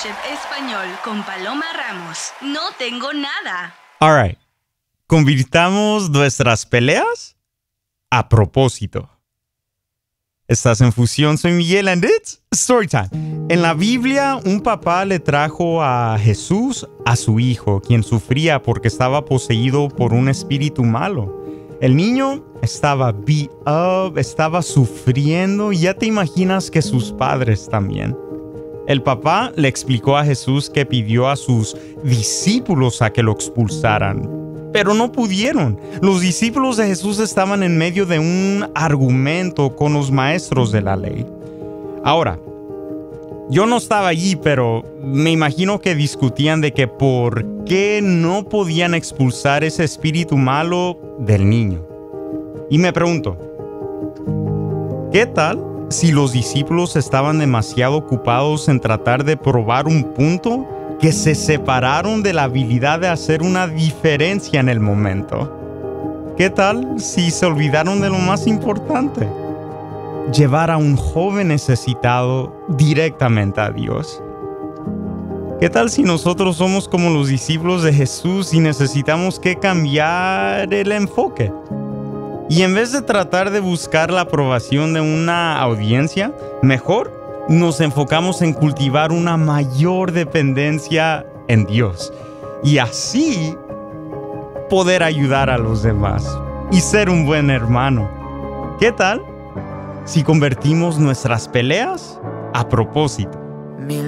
Chef Español con Paloma Ramos. No tengo nada. All right. Convirtamos nuestras peleas a propósito. Estás en Fusión, soy Miguel and it's Storytime. En la Biblia, un papá le trajo a Jesús a su hijo, quien sufría porque estaba poseído por un espíritu malo. El niño estaba beat up, estaba sufriendo y ya te imaginas que sus padres también. El papá le explicó a Jesús que pidió a sus discípulos a que lo expulsaran, pero no pudieron. Los discípulos de Jesús estaban en medio de un argumento con los maestros de la ley. Ahora, yo no estaba allí, pero me imagino que discutían de que por qué no podían expulsar ese espíritu malo del niño. Y me pregunto, ¿qué tal si los discípulos estaban demasiado ocupados en tratar de probar un punto que se separaron de la habilidad de hacer una diferencia en el momento? ¿Qué tal si se olvidaron de lo más importante? Llevar a un joven necesitado directamente a Dios. ¿Qué tal si nosotros somos como los discípulos de Jesús y necesitamos que cambiar el enfoque? Y en vez de tratar de buscar la aprobación de una audiencia, mejor nos enfocamos en cultivar una mayor dependencia en Dios. Y así poder ayudar a los demás y ser un buen hermano. ¿Qué tal si convertimos nuestras peleas a propósito?